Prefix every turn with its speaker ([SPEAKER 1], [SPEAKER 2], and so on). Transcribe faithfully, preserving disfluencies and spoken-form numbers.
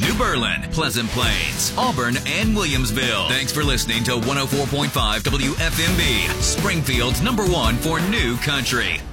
[SPEAKER 1] New Berlin, Pleasant Plains, Auburn, and Williamsville. Thanks for listening to one oh four point five W F M B, Springfield's number one for new country.